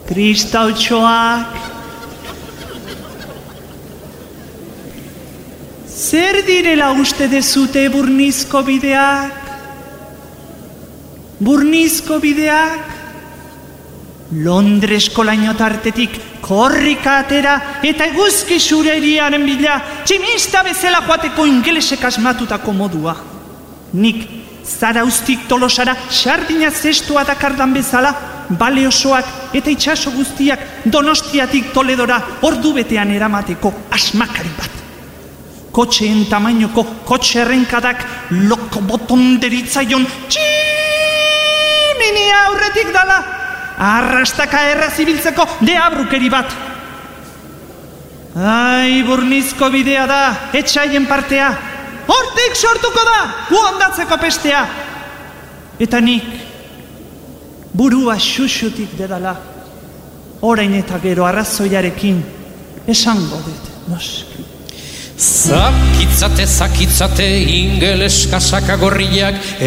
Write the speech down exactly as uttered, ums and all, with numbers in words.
Kristautxoak. Zer direla uste dezute burnizko bideak? Burnizko bideak? Londresko lainotartetik korrika atera eta eguzki xureriaren bila tximista bezala joateko ingelesek asmatutako modua. Nik Zarauztik Tolosara sardina zestua dakardan bezala, bale osoak eta itxaso guztiak Donostiatik Toledora ordu betean eramateko asmakari bat. Kotxeen tamainoko kotxe errenkadak loko botonderitzaion tximinia aurretik dala, arrastaka errazibiltzeko deabrukeri bat. Ai, burnizko bidea da, etxaien partea. Hortik sortuko da, guondatzeko pestea. Eta nik, burua xuxutik dedala, orain eta gero arrazoiarekin esango dut, noski. Zakitzate, zakitzate, ingeles kasaka gorriak,